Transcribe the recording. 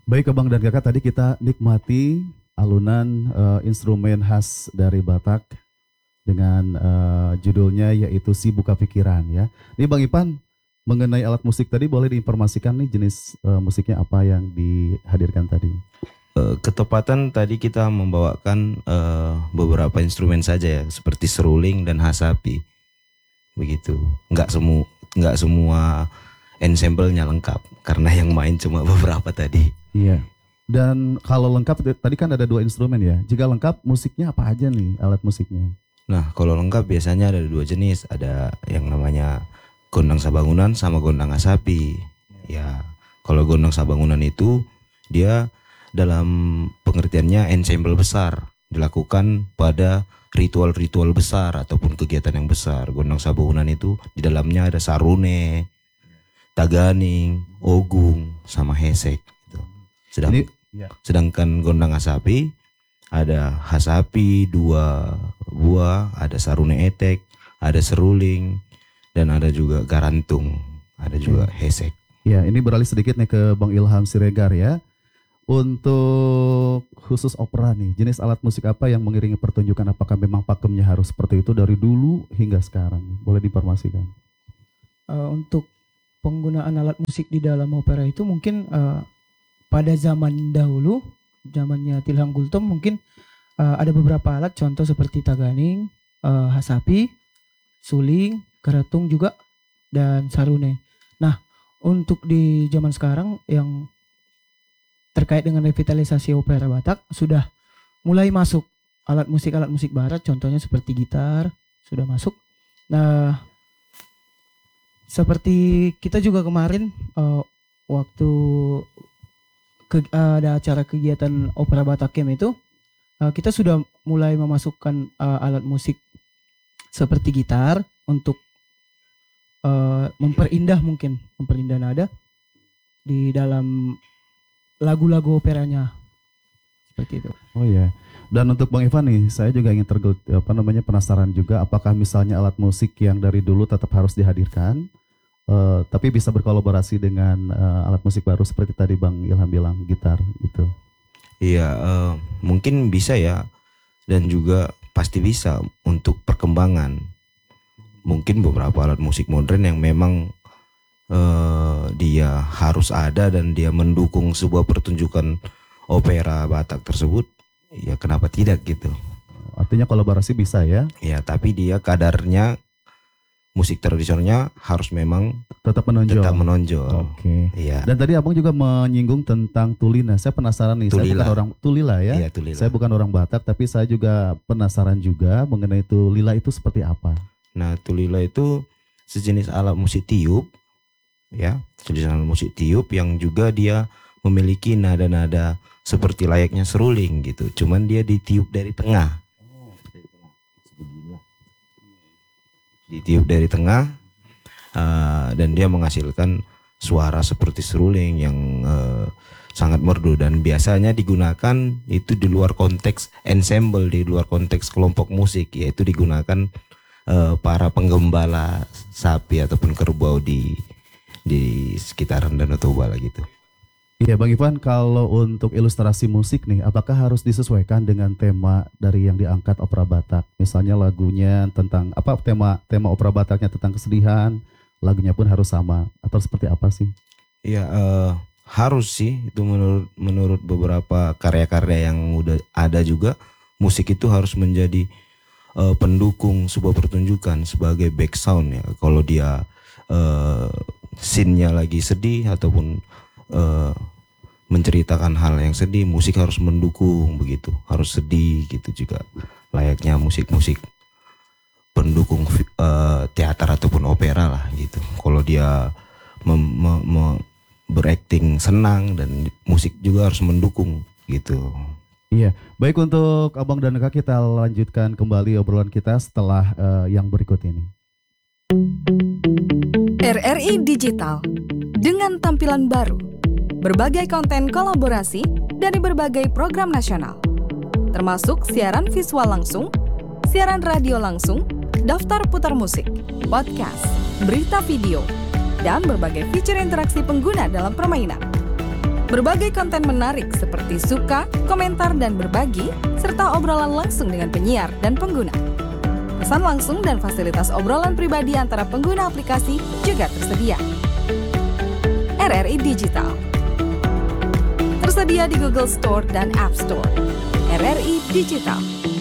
Baik Abang dan Kakak, tadi kita nikmati alunan instrumen khas dari Batak dengan judulnya yaitu Si Buka Pikiran ya. Ini Bang Ipan, mengenai alat musik tadi boleh diinformasikan nih jenis musiknya apa yang dihadirkan tadi? Ketepatan tadi kita membawakan beberapa instrumen saja ya, seperti seruling dan hasapi, begitu. Nggak semua ensemble-nya lengkap, karena yang main cuma beberapa tadi. Iya. Dan kalau lengkap tadi kan ada 2 instrumen ya. Jika lengkap musiknya apa aja nih alat musiknya? Nah, kalau lengkap biasanya ada 2 jenis, ada yang namanya gondang sabangunan sama gondang hasapi. Ya, kalau gondang sabangunan itu dia dalam pengertiannya ensemble besar, dilakukan pada ritual-ritual besar ataupun kegiatan yang besar. Gondang sabangunan itu di dalamnya ada sarune, taganing, ogung, sama hesek gitu. Sedangkan gondang hasapi ada hasapi 2 buah, ada sarune etek, ada seruling, dan ada juga garantung, ada juga hesek. Ya, ini beralih sedikit nih ke Bang Ilham Siregar ya. Untuk khusus opera nih, jenis alat musik apa yang mengiringi pertunjukan? Apakah memang pakemnya harus seperti itu dari dulu hingga sekarang? Boleh diinformasikan? Untuk penggunaan alat musik di dalam opera itu mungkin pada zaman dahulu, zamannya Tilhang Gultom mungkin ada beberapa alat, contoh seperti taganing, hasapi, suling, karatung juga, dan sarune. Nah, untuk di zaman sekarang yang terkait dengan revitalisasi opera Batak sudah mulai masuk alat musik barat, contohnya seperti gitar sudah masuk. Nah, seperti kita juga kemarin waktu ada acara kegiatan opera Batak Camp itu kita sudah mulai memasukkan alat musik seperti gitar untuk memperindah nada di dalam lagu-lagu operanya seperti itu. Oh ya. Dan untuk Bang Ivan nih, saya juga ingin penasaran juga, apakah misalnya alat musik yang dari dulu tetap harus dihadirkan, tapi bisa berkolaborasi dengan alat musik baru seperti tadi Bang Ilham bilang gitar gitu. Iya, mungkin bisa ya, dan juga pasti bisa untuk perkembangan. Mungkin beberapa alat musik modern yang memang dia harus ada dan dia mendukung sebuah pertunjukan opera Batak tersebut, ya kenapa tidak gitu. Artinya kolaborasi bisa ya? Ya, tapi dia kadarnya musik tradisionalnya harus memang tetap menonjol. Oke. Iya. Dan tadi Abang juga menyinggung tentang tulina. Saya penasaran nih, tulila. Saya bukan orang tulila ya. Iya, tulila. Saya bukan orang Batak, tapi saya juga penasaran juga mengenai tulila itu seperti apa. Nah, tulila itu sejenis alat musik tiup. Ya, sejenis alat musik tiup yang juga dia memiliki nada-nada seperti layaknya seruling gitu. Cuman dia ditiup dari tengah. Ditiup dari tengah dan dia menghasilkan suara seperti seruling yang sangat merdu, dan biasanya digunakan itu di luar konteks ensemble, di luar konteks kelompok musik, yaitu digunakan para penggembala sapi ataupun kerbau di sekitaran Danau Toba lah gitu. Iya Bang Ivan, kalau untuk ilustrasi musik nih, apakah harus disesuaikan dengan tema dari yang diangkat opera Batak? Misalnya lagunya tentang apa, tema opera Bataknya tentang kesedihan, lagunya pun harus sama atau seperti apa sih? Iya, harus sih, itu menurut beberapa karya-karya yang udah ada juga, musik itu harus menjadi pendukung sebuah pertunjukan sebagai back sound ya. Kalau dia scene-nya lagi sedih ataupun menceritakan hal yang sedih, musik harus mendukung begitu, harus sedih gitu juga, layaknya musik-musik pendukung teater ataupun opera lah gitu. Kalau dia berakting senang, dan musik juga harus mendukung gitu. Iya, baik, untuk Abang dan Kak, kita lanjutkan kembali obrolan kita setelah yang berikut ini. RRI Digital dengan tampilan baru, berbagai konten kolaborasi dari berbagai program nasional, termasuk siaran visual langsung, siaran radio langsung, daftar putar musik, podcast, berita video, dan berbagai fitur interaksi pengguna dalam permainan. Berbagai konten menarik seperti suka, komentar, dan berbagi, serta obrolan langsung dengan penyiar dan pengguna. Pesan langsung dan fasilitas obrolan pribadi antara pengguna aplikasi juga tersedia. RRI Digital tersedia di Google Store dan App Store. RRI Digital.